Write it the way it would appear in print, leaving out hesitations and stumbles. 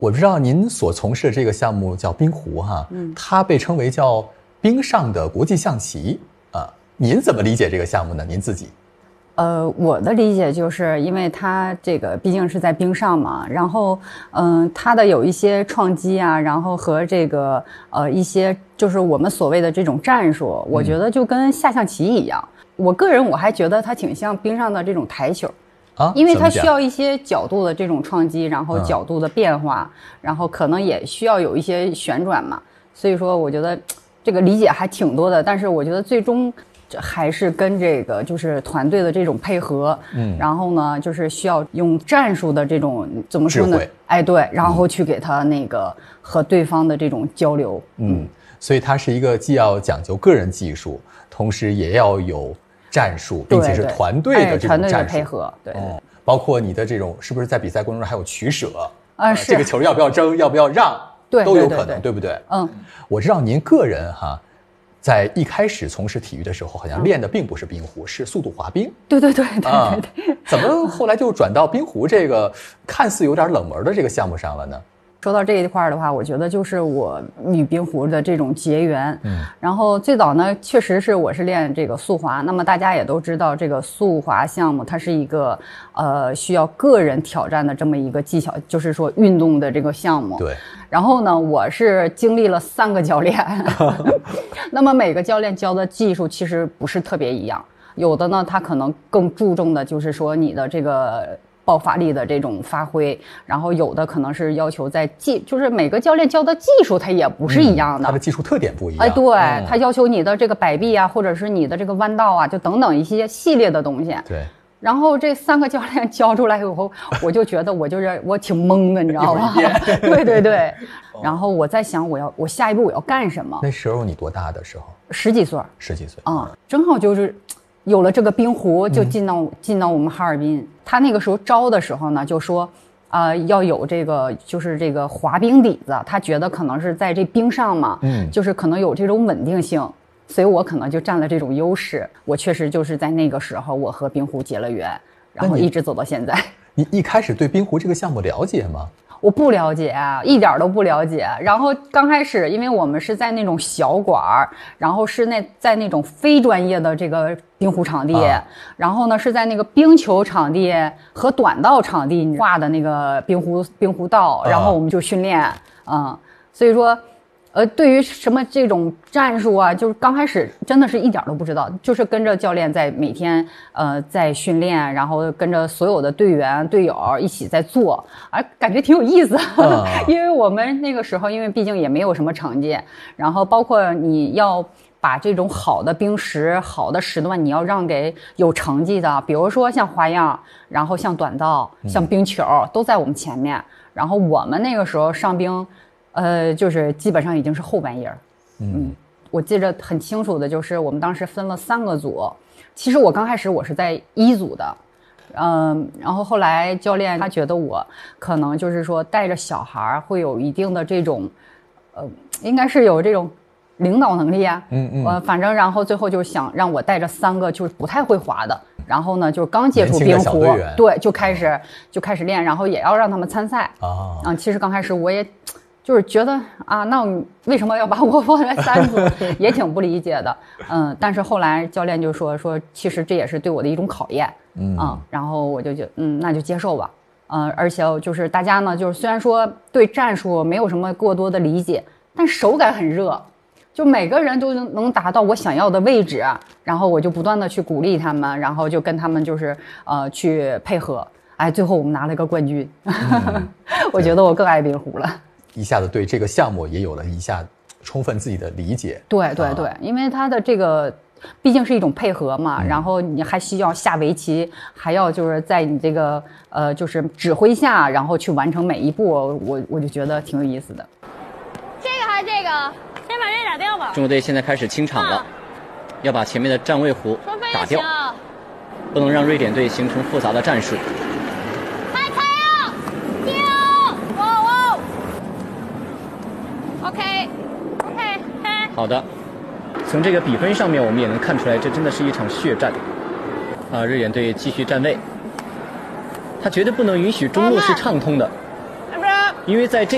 我知道您所从事的这个项目叫冰壶哈，它被称为叫冰上的国际象棋啊。您怎么理解这个项目呢？您自己？ 我的理解就是因为它这个毕竟是在冰上嘛，然后它的有一些创基啊，然后和这个一些就是我们所谓的这种战术，我觉得就跟下象棋一样。我个人我还觉得它挺像冰上的这种台球。因为它需要一些角度的这种创基，然后角度的变化，然后可能也需要有一些旋转嘛，所以说我觉得这个理解还挺多的，但是我觉得最终还是跟这个就是团队的这种配合，然后呢就是需要用战术的这种怎么说呢？哎，对，然后去给他那个和对方的这种交流， 所以它是一个既要讲究个人技术，同时也要有战术，并且是团队的这种战术配合，对。 包括你的这种是不是在比赛过程中还有取舍是这个球要不要争，要不要让，都有可能，对不对？我知道您个人哈，在一开始从事体育的时候，好像练的并不是冰壶，是速度滑冰。 对。 怎么后来就转到冰壶这个看似有点冷门的这个项目上了呢？ 说到这一块的话，我觉得就是我与冰壶的这种结缘。然后最早呢，确实是我是练这个速滑。那么大家也都知道，这个速滑项目它是一个需要个人挑战的这么一个技巧，就是说运动的这个项目。 对。 然后呢，我是经历了3个教练，那么每个教练教的技术其实不是特别一样，有的呢他可能更注重的就是说你的这个爆发力的这种发挥，然后有的可能是要求在就是每个教练教的技术它也不是一样的， 他的技术特点不一样。 对，他要求你的这个摆臂啊，或者是你的这个弯道啊，就等等一些系列的东西。 对。 然后这3个教练教出来以后，我就觉得我挺懵的，你知道吗？对。然后我在想，我下一步我要干什么？ 那时候你多大的时候 ？10几岁。 10几岁正好就是有了这个冰壶，就进到我们哈尔滨。他那个时候招的时候呢，就说要有这个就是这个滑冰底子，他觉得可能是在这冰上嘛，就是可能有这种稳定性。所以我可能就占了这种优势，我确实就是在那个时候，我和冰壶结了缘，然后一直走到现在。 你一开始对冰壶这个项目了解吗？ 我不了解，一点都不了解。然后刚开始，因为我们是在那种小馆儿，然后是在那种非专业的这个冰壶场地，然后呢是在那个冰球场地和短道场地画的那个冰壶道，然后我们就训练，所以说。对于什么这种战术啊，就是刚开始真的是一点都不知道，就是跟着教练在每天在训练，然后跟着所有的队员队友一起在做，感觉挺有意思。因为我们那个时候，因为毕竟也没有什么成绩，然后包括你要把这种好的冰石、好的时段，你要让给有成绩的，比如说像花样，然后像短道、像冰球，都在我们前面。然后我们那个时候上冰。就是基本上已经是后半夜。我记得很清楚的就是我们当时分了3个组，其实我刚开始我是在1组的，然后后来教练他觉得我可能就是说带着小孩会有一定的这种，应该是有这种领导能力啊，反正然后最后就想让我带着3个就是不太会滑的，然后呢就是刚接触冰壶，对，就开始练，然后也要让他们参赛其实刚开始我也。就是觉得那为什么要把我放在3组，也挺不理解的。但是后来教练就说，其实这也是对我的一种考验。然后我就觉得，那就接受吧。而且就是大家呢，就是虽然说对战术没有什么过多的理解，但手感很热，就每个人都能达到我想要的位置。然后我就不断的去鼓励他们，然后就跟他们就是去配合。最后我们拿了一个冠军。我觉得我更爱冰壶了。 一下子对这个项目也有了一下充分自己的理解。 对，因为它的这个毕竟是一种配合嘛，然后你还需要下围棋，还要就是在你这个就是指挥下，然后去完成每一步，我就觉得挺有意思的。 这个还是这个？先把这打掉吧。 中国队现在开始清场了，要把前面的站位壶打掉，不能让瑞典队形成复杂的战术。好的，从这个比分上面我们也能看出来，这真的是一场血战。瑞典队继续站位，他绝对不能允许中路是畅通的，因为在这